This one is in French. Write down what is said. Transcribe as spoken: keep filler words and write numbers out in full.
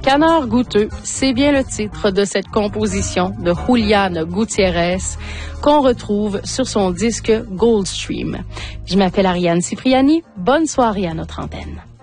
Canard goûteux, c'est bien le titre de cette composition de Julián Gutiérrez qu'on retrouve sur son disque Goldstream. Je m'appelle Ariane Cipriani. Bonne soirée à notre antenne.